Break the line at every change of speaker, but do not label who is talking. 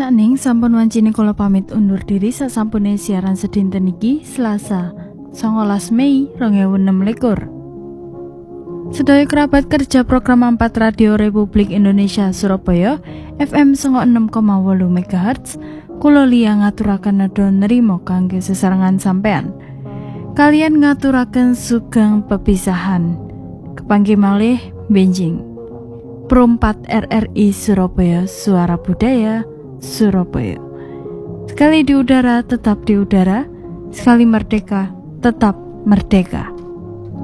Sakning sampun wancine kula pamit undur diri sasampune siaran sedinten iki Selasa 19 Mei 2026. Sedaya kerabat kerja program 4 Radio Republik Indonesia Surabaya FM 96,8 MHz kula liya ngaturaken nedha nrimo kangge sesarengan sampean. Kalian ngaturaken sugeng pepisahan. Kepanggih malih benjing. Perumpat RRI Surabaya, Suara Budaya Surabaya. Sekali di udara, tetap di udara. Sekali merdeka, tetap merdeka.